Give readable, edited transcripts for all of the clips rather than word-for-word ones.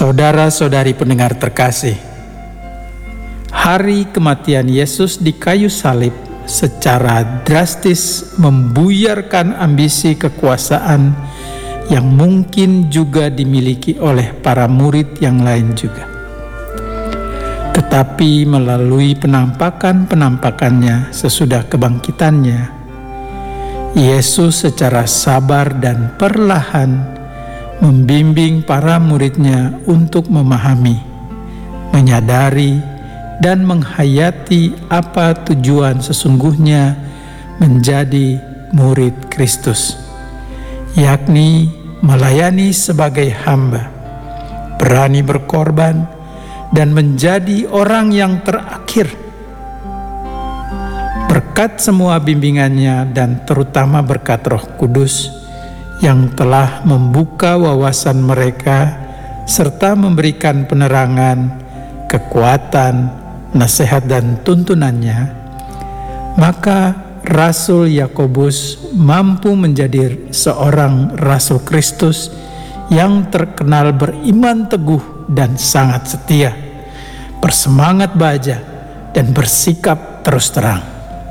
Saudara-saudari pendengar terkasih, hari kematian Yesus di kayu salib secara drastis membuyarkan ambisi kekuasaan yang mungkin juga dimiliki oleh para murid yang lain juga. Tetapi melalui penampakan-penampakannya sesudah kebangkitannya, Yesus secara sabar dan perlahan membimbing para muridnya untuk memahami, menyadari, dan menghayati apa tujuan sesungguhnya menjadi murid Kristus, yakni melayani sebagai hamba, berani berkorban, dan menjadi orang yang terakhir. Berkat semua bimbingannya dan terutama berkat Roh Kudus yang telah membuka wawasan mereka serta memberikan penerangan, kekuatan, nasihat dan tuntunannya, maka Rasul Yakobus mampu menjadi seorang Rasul Kristus yang terkenal beriman teguh dan sangat setia, bersemangat baja, dan bersikap terus terang.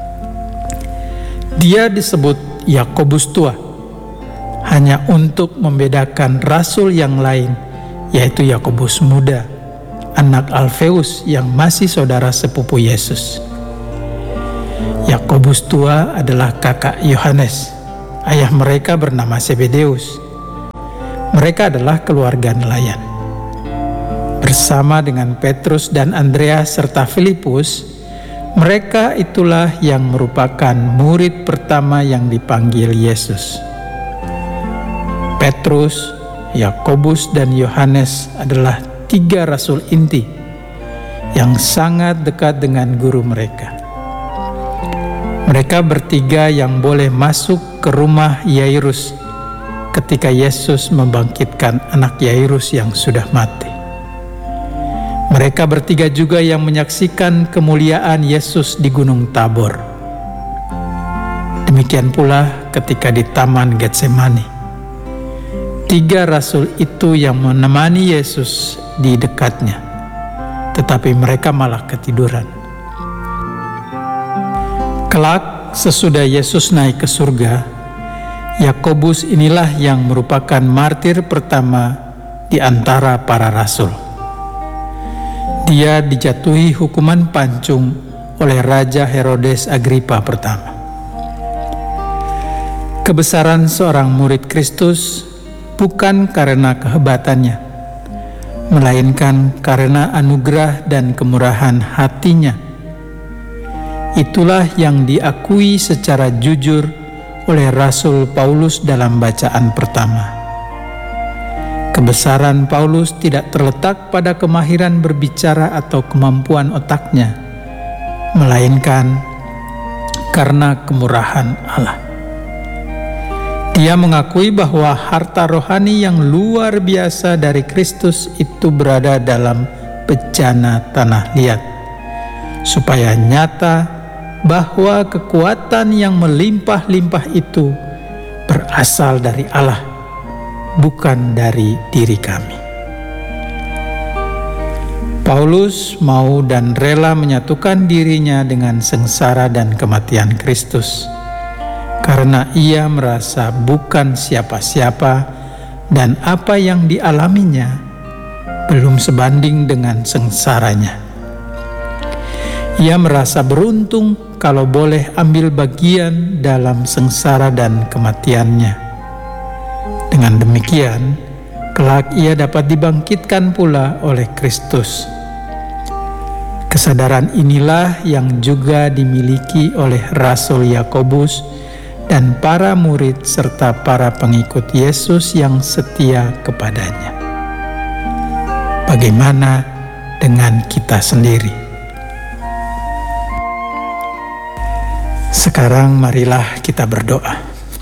Dia disebut Yakobus tua hanya untuk membedakan rasul yang lain, yaitu Yakobus muda, anak Alfeus yang masih saudara sepupu Yesus. Yakobus tua adalah kakak Yohanes. Ayah mereka bernama Zebedeus. Mereka adalah keluarga nelayan. Bersama dengan Petrus dan Andreas serta Filipus, mereka itulah yang merupakan murid pertama yang dipanggil Yesus. Petrus, Yakobus, dan Yohanes adalah 3 rasul inti yang sangat dekat dengan guru mereka. Mereka bertiga yang boleh masuk ke rumah Yairus ketika Yesus membangkitkan anak Yairus yang sudah mati. Mereka bertiga juga yang menyaksikan kemuliaan Yesus di Gunung Tabor. Demikian pula ketika di Taman Getsemani. 3 rasul itu yang menemani Yesus di dekatnya, tetapi mereka malah ketiduran. Kelak sesudah Yesus naik ke surga, Yakobus inilah yang merupakan martir pertama di antara para rasul. Dia dijatuhi hukuman pancung oleh Raja Herodes Agripa pertama. Kebesaran seorang murid Kristus bukan karena kehebatannya, melainkan karena anugerah dan kemurahan hatinya. Itulah yang diakui secara jujur oleh Rasul Paulus dalam bacaan pertama. Kebesaran Paulus tidak terletak pada kemahiran berbicara atau kemampuan otaknya, melainkan karena kemurahan Allah. Dia mengakui bahwa harta rohani yang luar biasa dari Kristus itu berada dalam bejana tanah liat, supaya nyata bahwa kekuatan yang melimpah-limpah itu berasal dari Allah, bukan dari diri kami. Paulus mau dan rela menyatukan dirinya dengan sengsara dan kematian Kristus, karena ia merasa bukan siapa-siapa dan apa yang dialaminya belum sebanding dengan sengsaranya. Ia merasa beruntung kalau boleh ambil bagian dalam sengsara dan kematiannya. Dengan demikian, kelak ia dapat dibangkitkan pula oleh Kristus. Kesadaran inilah yang juga dimiliki oleh Rasul Yakobus dan para murid serta para pengikut Yesus yang setia kepadanya. Bagaimana dengan kita sendiri? Sekarang marilah kita berdoa.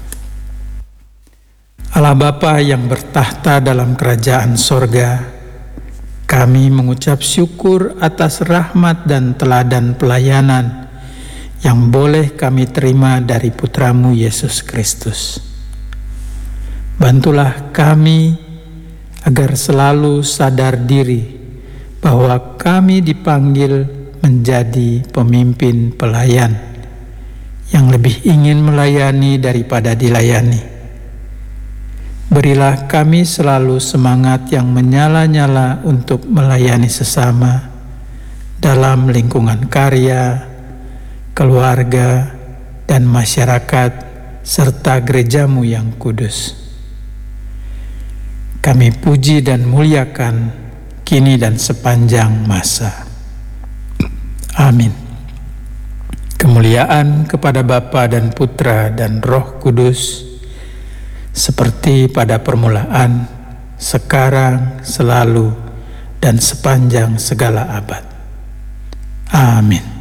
Allah Bapa yang bertahta dalam kerajaan sorga, kami mengucap syukur atas rahmat dan teladan pelayanan yang boleh kami terima dari Putramu Yesus Kristus. Bantulah kami agar selalu sadar diri bahwa kami dipanggil menjadi pemimpin pelayan yang lebih ingin melayani daripada dilayani. Berilah kami selalu semangat yang menyala-nyala untuk melayani sesama dalam lingkungan karya, keluarga, dan masyarakat, serta gerejamu yang kudus. Kami puji dan muliakan kini dan sepanjang masa. Amin. Kemuliaan kepada Bapa dan Putra dan Roh Kudus, seperti pada permulaan, sekarang, selalu, dan sepanjang segala abad. Amin.